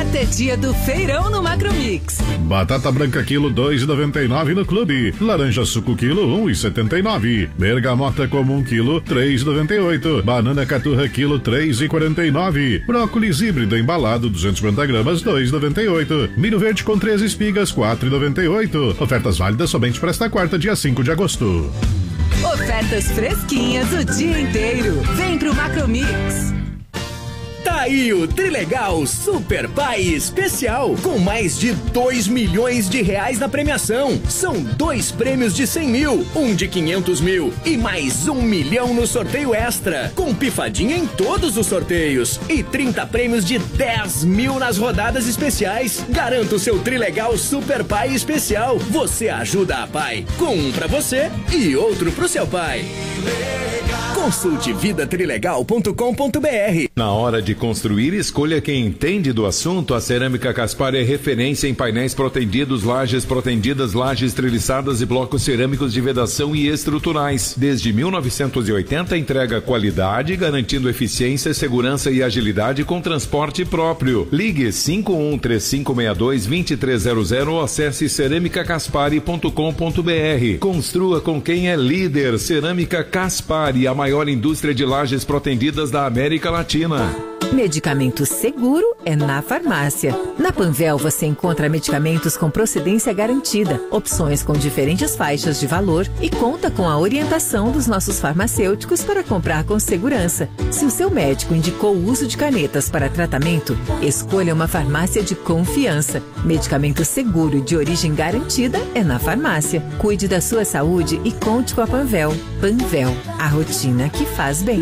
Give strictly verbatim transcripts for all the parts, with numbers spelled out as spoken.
Quarta é dia do feirão no Macromix. Batata branca quilo dois e noventa e nove no Clube. Laranja suco quilo um e setenta e nove. Bergamota comum quilo três e noventa e oito. Banana caturra quilo três e quarenta e nove. Brócolis híbrido embalado duzentos e cinquenta gramas dois e noventa e oito. Milho verde com três espigas quatro e noventa e oito. Ofertas válidas somente para esta quarta, dia cinco de agosto. Ofertas fresquinhas o dia inteiro. Vem pro Macromix. Tá aí o Trilegal Super Pai Especial, com mais de dois milhões de reais na premiação. São dois prêmios de cem mil, um de quinhentos mil e mais um milhão no sorteio extra, com pifadinha em todos os sorteios e trinta prêmios de dez mil nas rodadas especiais. Garanta o seu Trilegal Super Pai Especial. Você ajuda a pai, com um pra você e outro pro seu pai. Consulte vida trilegal ponto com ponto b r. Na hora de construir, escolha quem entende do assunto. A Cerâmica Caspar é referência em painéis protendidos, lajes protendidas, lajes treliçadas e blocos cerâmicos de vedação e estruturais. Desde mil novecentos e oitenta entrega qualidade, garantindo eficiência, segurança e agilidade com transporte próprio. Ligue cinco um três cinco seis dois dois três zero zero ou acesse cerâmica caspari ponto com ponto b r. Construa com quem é líder. Cerâmica Caspari, a maior indústria de lajes protendidas da América Latina. Medicamento seguro é na farmácia. Na Panvel você encontra medicamentos com procedência garantida, opções com diferentes faixas de valor e conta com a orientação dos nossos farmacêuticos para comprar com segurança. Se o seu médico indicou o uso de canetas para tratamento, escolha uma farmácia de confiança. Medicamento seguro e de origem garantida é na farmácia. Cuide da sua saúde e conte com a Panvel. Panvel, a rotina que faz bem.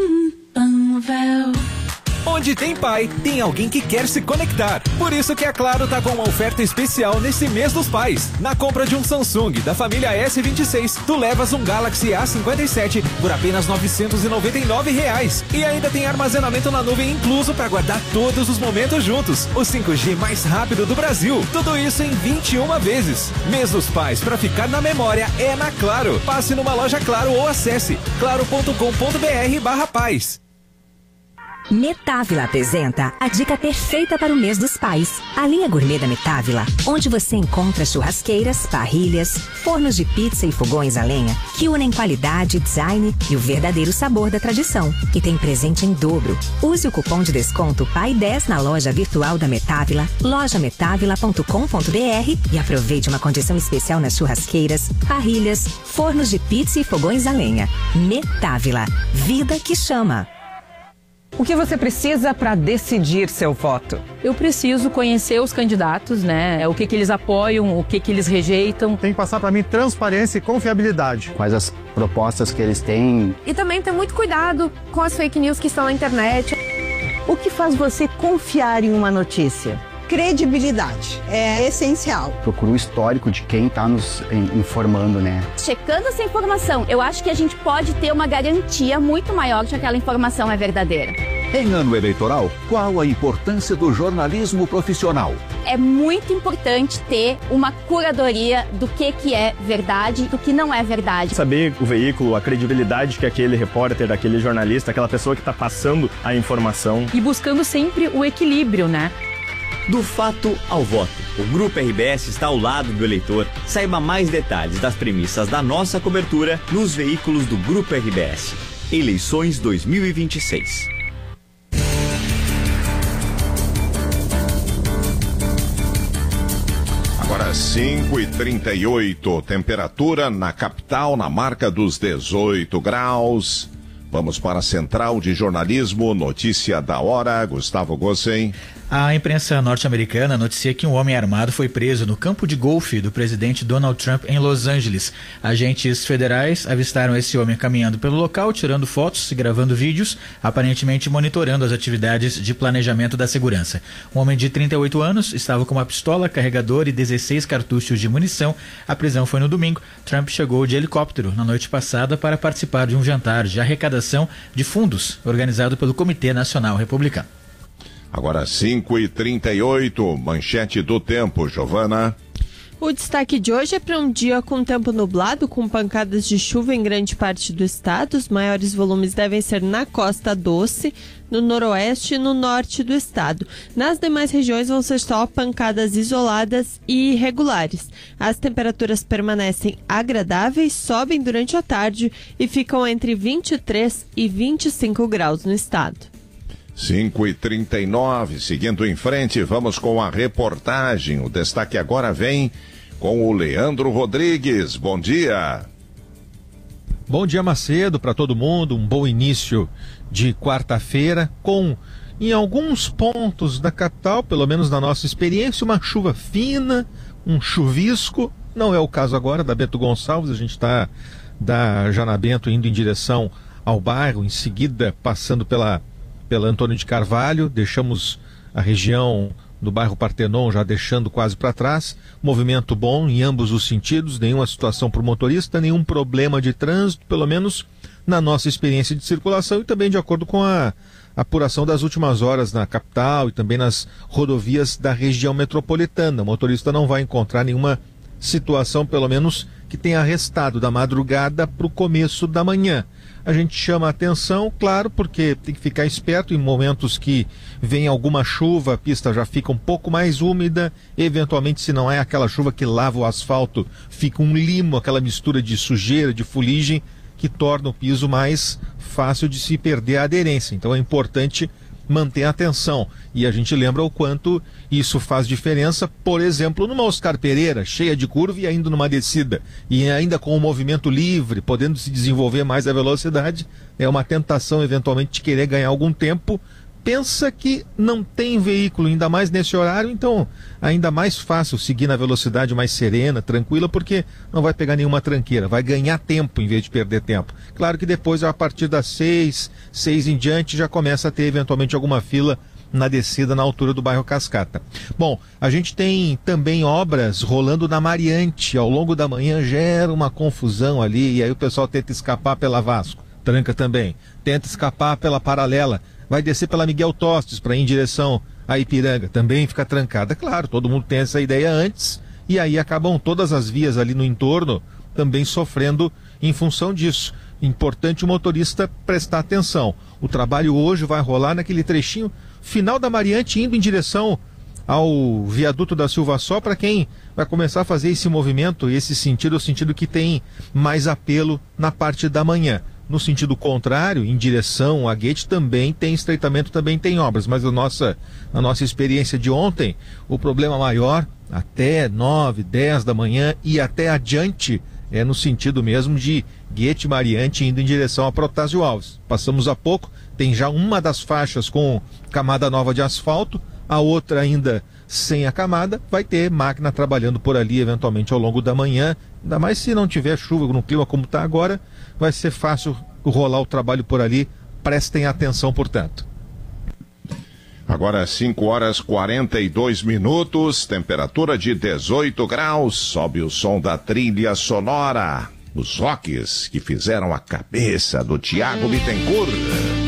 Panvel. Onde tem pai, tem alguém que quer se conectar. Por isso que a Claro tá com uma oferta especial nesse mês dos pais. Na compra de um Samsung da família S vinte e seis, tu levas um Galaxy A cinquenta e sete por apenas novecentos e noventa e nove reais. E ainda tem armazenamento na nuvem incluso para guardar todos os momentos juntos. O cinco G mais rápido do Brasil. Tudo isso em vinte e uma vezes. Mês dos pais, para ficar na memória, é na Claro. Passe numa loja Claro ou acesse claro ponto com ponto b r barra pais. Metávila apresenta a dica perfeita para o mês dos pais. A linha gourmet da Metávila, onde você encontra churrasqueiras, parrilhas, fornos de pizza e fogões a lenha, que unem qualidade, design e o verdadeiro sabor da tradição. E tem presente em dobro. Use o cupom de desconto P A I dez na loja virtual da Metávila, loja metávila ponto com ponto b r, e aproveite uma condição especial nas churrasqueiras, parrilhas, fornos de pizza e fogões a lenha. Metávila, vida que chama. O que você precisa para decidir seu voto? Eu preciso conhecer os candidatos, né? O que que eles apoiam, o que que eles rejeitam. Tem que passar para mim transparência e confiabilidade. Quais as propostas que eles têm. E também ter muito cuidado com as fake news que estão na internet. O que faz você confiar em uma notícia? Credibilidade é essencial. Procura o histórico de quem está nos informando, né? Checando essa informação, eu acho que a gente pode ter uma garantia muito maior de que aquela informação é verdadeira. Em ano eleitoral, qual a importância do jornalismo profissional? É muito importante ter uma curadoria do que, que é verdade e do que não é verdade. Saber o veículo, a credibilidade que aquele repórter, aquele jornalista, aquela pessoa que está passando a informação. E buscando sempre o equilíbrio, né? Do fato ao voto, o Grupo R B S está ao lado do eleitor. Saiba mais detalhes das premissas da nossa cobertura nos veículos do Grupo R B S. Eleições dois mil e vinte e seis. Agora cinco e trinta e oito, temperatura na capital na marca dos dezoito graus. Vamos para a Central de Jornalismo, notícia da hora, Gustavo Gossen. A imprensa norte-americana noticia que um homem armado foi preso no campo de golfe do presidente Donald Trump em Los Angeles. Agentes federais avistaram esse homem caminhando pelo local, tirando fotos e gravando vídeos, aparentemente monitorando as atividades de planejamento da segurança. Um homem de trinta e oito anos estava com uma pistola, carregador e dezesseis cartuchos de munição. A prisão foi no domingo. Trump chegou de helicóptero na noite passada para participar de um jantar de arrecadação de fundos organizado pelo Comitê Nacional Republicano. Agora cinco e trinta e oito, manchete do tempo, Giovana. O destaque de hoje é para um dia com tempo nublado, com pancadas de chuva em grande parte do estado. Os maiores volumes devem ser na Costa Doce, no noroeste e no norte do estado. Nas demais regiões vão ser só pancadas isoladas e irregulares. As temperaturas permanecem agradáveis, sobem durante a tarde e ficam entre vinte e três e vinte e cinco graus no estado. cinco e trinta e nove, seguindo em frente, vamos com a reportagem. O destaque agora vem com o Leandro Rodrigues. Bom dia. Bom dia, Macedo, para todo mundo. Um bom início de quarta-feira, com, em alguns pontos da capital, pelo menos na nossa experiência, uma chuva fina, um chuvisco. Não é o caso agora da Bento Gonçalves, a gente está da Jana Bento indo em direção ao bairro, em seguida passando pela pela Antônio de Carvalho, deixamos a região do bairro Partenon já deixando quase para trás, movimento bom em ambos os sentidos, nenhuma situação para o motorista, nenhum problema de trânsito, pelo menos na nossa experiência de circulação e também de acordo com a apuração das últimas horas na capital e também nas rodovias da região metropolitana. O motorista não vai encontrar nenhuma situação, pelo menos, que tenha restado da madrugada para o começo da manhã. A gente chama a atenção, claro, porque tem que ficar esperto em momentos que vem alguma chuva, a pista já fica um pouco mais úmida, eventualmente, se não é aquela chuva que lava o asfalto, fica um limo, aquela mistura de sujeira, de fuligem, que torna o piso mais fácil de se perder a aderência. Então é importante manter a atenção. E a gente lembra o quanto isso faz diferença, por exemplo, numa Oscar Pereira, cheia de curva e ainda numa descida. E ainda com o movimento livre, podendo se desenvolver mais a velocidade, é uma tentação eventualmente de querer ganhar algum tempo. Pensa que não tem veículo, ainda mais nesse horário, então ainda mais fácil seguir na velocidade mais serena, tranquila, porque não vai pegar nenhuma tranqueira, vai ganhar tempo em vez de perder tempo. Claro que depois, a partir das seis, seis em diante, já começa a ter eventualmente alguma fila na descida na altura do bairro Cascata. Bom, a gente tem também obras rolando na Mariante, ao longo da manhã gera uma confusão ali, e aí o pessoal tenta escapar pela Vasco, tranca também, tenta escapar pela Paralela, vai descer pela Miguel Tostes para ir em direção a Ipiranga, também fica trancada. Claro, todo mundo tem essa ideia antes, e aí acabam todas as vias ali no entorno também sofrendo em função disso. Importante o motorista prestar atenção. O trabalho hoje vai rolar naquele trechinho final da Mariante, indo em direção ao viaduto da Silva Só, para quem vai começar a fazer esse movimento, esse sentido, o sentido que tem mais apelo na parte da manhã. No sentido contrário, em direção a Guete, também tem estreitamento, também tem obras, mas a nossa, a nossa experiência de ontem, o problema maior, até nove, dez da manhã e até adiante, é no sentido mesmo de Guete Mariante indo em direção a Protásio Alves. Passamos há pouco, tem já uma das faixas com camada nova de asfalto, a outra ainda sem a camada, vai ter máquina trabalhando por ali eventualmente ao longo da manhã, ainda mais se não tiver chuva no clima como está agora, vai ser fácil rolar o trabalho por ali, prestem atenção, portanto. Agora cinco horas e quarenta e dois minutos, temperatura de dezoito graus, sobe o som da trilha sonora, os rocks que fizeram a cabeça do Thiago Bittencourt.